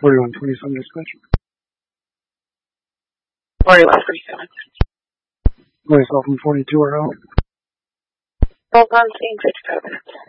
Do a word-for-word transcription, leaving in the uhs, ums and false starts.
forty-one twenty-seven dispatch. forty-one twenty-seven. Myself from forty-two are out. Hold on, seeing fifty-five minutes.